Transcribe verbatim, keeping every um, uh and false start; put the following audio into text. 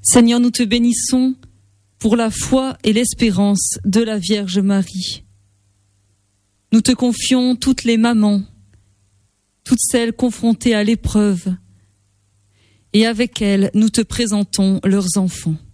Seigneur, nous te bénissons pour la foi et l'espérance de la Vierge Marie. Nous te confions toutes les mamans, toutes celles confrontées à l'épreuve, et avec elles, nous te présentons leurs enfants.